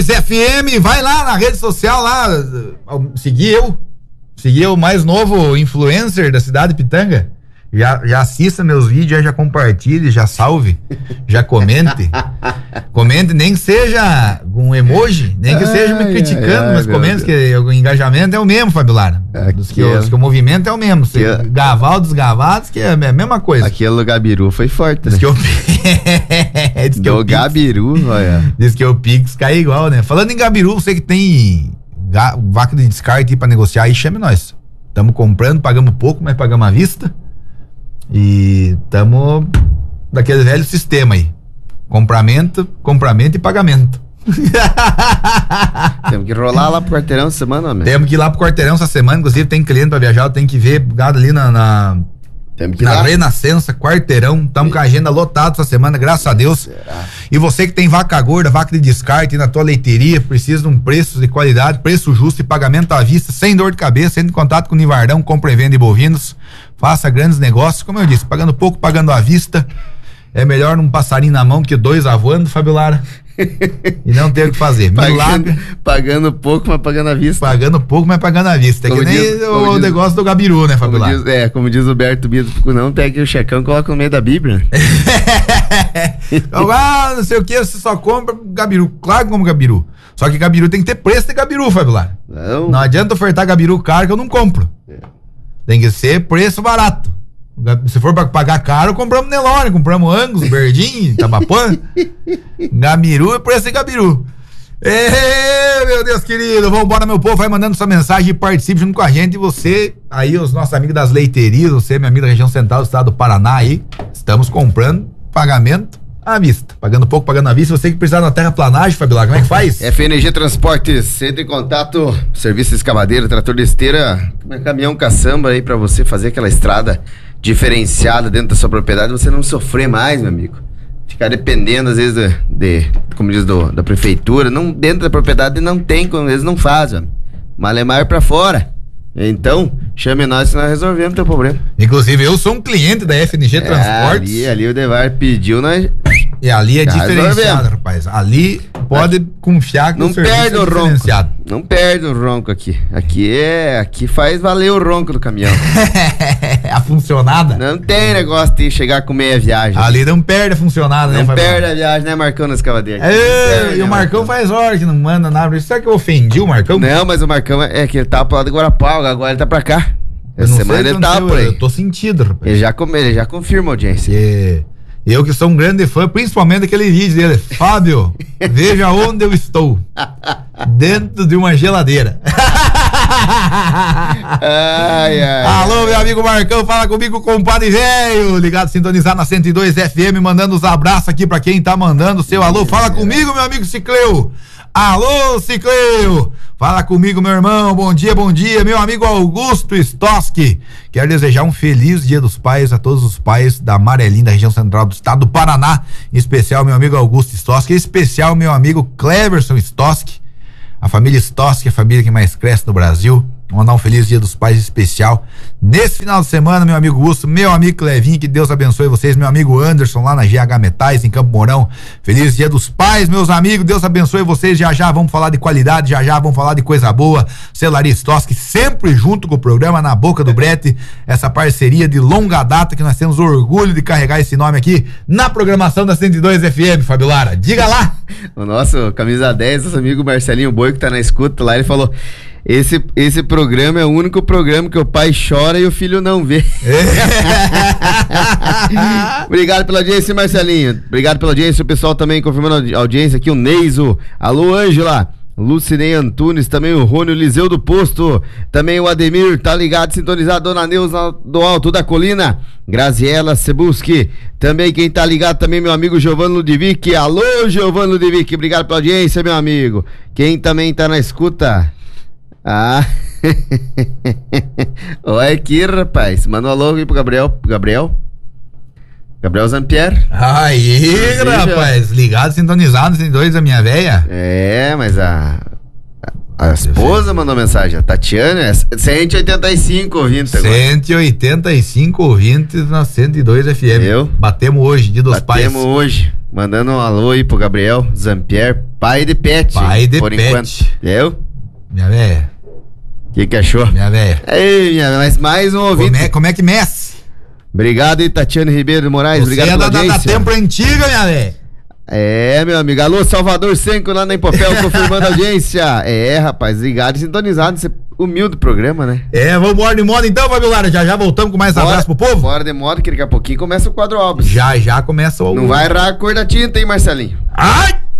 FM, vai lá na rede social lá, seguir o mais novo influencer da cidade de Pitanga. Já assista meus vídeos, já compartilhe, já salve, já comente. Comente, nem que seja um emoji, nem que seja me criticando, mas comente, que o engajamento é o mesmo, Fábio Lara. Diz que o movimento é o mesmo. Gaval dos gavados, que é a mesma coisa. Aquele do Gabiru foi forte, né? Diz que o Gabiru, olha. Diz que o Pix cai igual, né? Falando em Gabiru, você que tem vaca de descarte aí pra negociar aí, chame nós. Estamos comprando, pagamos pouco, mas pagamos à vista. E estamos daquele velho sistema aí. Compramento e pagamento. Temos que rolar lá pro quarteirão essa semana, homem. Temos que ir lá pro quarteirão essa semana. Inclusive tem cliente pra viajar, tem que ver gado ali na Renascença, quarteirão. Estamos com a agenda lotada essa semana, graças a Deus. E você que tem vaca gorda, vaca de descarte na tua leiteria, precisa de um preço de qualidade, preço justo e pagamento à vista, sem dor de cabeça, entre em contato com o Nivardão, compra e venda de bovinos, faça grandes negócios, como eu disse, pagando pouco, pagando à vista. É melhor um passarinho na mão que dois avoando, Fábio Lara. E não ter o que fazer. Pagando pouco, mas pagando à vista. Pagando pouco, mas pagando à vista. É que nem o negócio do Gabiru, né, Fábio Lara? Como diz o Berto Bito, não pega o checão e coloca no meio da Bíblia. Não sei o que, você só compra Gabiru. Claro que compra Gabiru. Só que Gabiru tem que ter preço de Gabiru, Fábio Lara. Não adianta ofertar Gabiru caro que eu não compro. Tem que ser preço barato. Se for pra pagar caro, compramos Nelore, compramos Angus, Verdinho, Tabapã. Gabiru é preço de Gabiru. Meu Deus querido, vambora, meu povo, vai mandando sua mensagem e participe junto com a gente. E você, aí os nossos amigos das leiterias, você, meu amigo da região central do estado do Paraná aí, estamos comprando pagamento à vista, pagando pouco, pagando à vista. Você que precisar na terraplanagem, Fábio Lara, como é que faz? FNG Transportes, entre em contato, serviço de escavadeira, trator de esteira, caminhão caçamba aí pra você fazer aquela estrada diferenciada dentro da sua propriedade, você não sofrer mais, meu amigo. Ficar dependendo, às vezes, como diz, da prefeitura, não, dentro da propriedade não tem, como eles não fazem. Malemar pra fora. Então, chame nós que nós resolvemos o teu problema. Inclusive, eu sou um cliente da FNG Transportes. Ali o Devar pediu, nós... E ali é diferenciado, rapaz. Ali pode confiar que não perde o ronco. Não perde o ronco aqui. Aqui faz valer o ronco do caminhão. A funcionada? Não tem negócio de chegar com meia viagem. Ali não perde a funcionada, né? Não perde a viagem, né, Marcão, na escavadeira? E o Marcão faz hora que não manda nada. Será que eu ofendi o Marcão? Não, mas o Marcão é que ele tá pro lado de Guarapau, agora ele tá pra cá. Essa semana ele tá por aí. Eu tô sentido, rapaz. Ele já confirma a audiência. Eu que sou um grande fã, principalmente daquele vídeo dele. Fábio, veja onde eu estou. Dentro de uma geladeira. Alô, meu amigo Marcão, fala comigo, compadre velho. Ligado, sintonizado na 102 FM, mandando os abraços aqui pra quem tá mandando seu alô. Fala comigo, meu amigo Cicleu. Alô, Cicleu! Fala comigo, meu irmão. Bom dia, meu amigo Augusto Stoski. Quero desejar um feliz Dia dos Pais a todos os pais da Amarelinha, da região central do estado do Paraná. Em especial, meu amigo Augusto Stoski. Em especial, meu amigo Cleverson Stoski. A família Stoski é a família que mais cresce no Brasil. Vou mandar um feliz Dia dos Pais especial nesse final de semana, meu amigo Gusto, meu amigo Clevinho, que Deus abençoe vocês, meu amigo Anderson lá na GH Metais, em Campo Mourão. Feliz Dia dos Pais, meus amigos, Deus abençoe vocês. Já vamos falar de qualidade, já vamos falar de coisa boa. Celaria Stoski sempre junto com o programa Na Boca do Brete, essa parceria de longa data que nós temos orgulho de carregar esse nome aqui na programação da 102 FM, Fábio Lara. Diga lá! O nosso camisa 10, nosso amigo Marcelinho Boi, que tá na escuta lá, ele falou: Esse programa é o único programa que o pai chora e o filho não vê. Obrigado pela audiência, Marcelinho. Obrigado pela audiência. O pessoal também confirmando a audiência aqui. O Neiso. Alô, Ângela. Lucinei Antunes. Também o Rônio Liseu do Posto. Também o Ademir. Tá ligado, sintonizado. Dona Neuza do Alto da Colina. Graziela Sebuski. Também quem tá ligado também, meu amigo Giovanni Ludovic. Alô, Giovanni Ludovic. Obrigado pela audiência, meu amigo. Quem também tá na escuta? Olha aqui, rapaz. Manda um alô aí pro Gabriel Zampier. Aí, rapaz. Ligado, sintonizado, 102 a minha véia. Mas a A esposa mandou mensagem, a Tatiana, 185 ouvintes agora. 185 ouvintes na 102 FM. Eu? Batemos hoje, Dia dos Pais. Batemos hoje. Mandando um alô aí pro Gabriel Zampier, pai de pet. Pai de por pet. enquanto. Eu? Minha véia. O que achou? Minha véia. Ei, mas mais um ouvinte. Como é que mesce? Obrigado aí, Tatiana Ribeiro de Moraes. Você Obrigado pela audiência. da tempo antiga, minha véia. Meu amigo. Alô, Salvador Senco lá na Empopel, confirmando a audiência. Rapaz, ligado e sintonizado nesse humilde programa, né? Vamos embora de moda então, Fábio Lara. Já voltamos com mais abraço pro povo? Bora de moda, que daqui a pouquinho começa o quadro Alves. Já começa o... Não vai errar a cor da tinta, hein, Marcelinho? Ai!